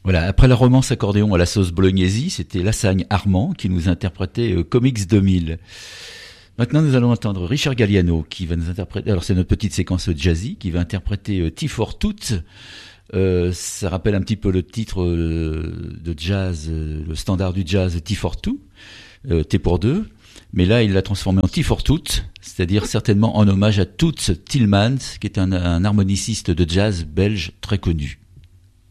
Voilà, après la romance accordéon à la sauce bolognaise, c'était Lassagne Armand qui nous interprétait Comics 2000. Maintenant, nous allons entendre Richard Galliano qui va nous interpréter, alors c'est notre petite séquence jazzy, qui va interpréter Tea for Toutes. Ça rappelle un petit peu le titre de jazz, le standard du jazz Tea for Two, T pour deux. Mais là, il l'a transformé en Tea for Toutes, c'est-à-dire certainement en hommage à Toots Thielemans, qui est un harmoniciste de jazz belge très connu.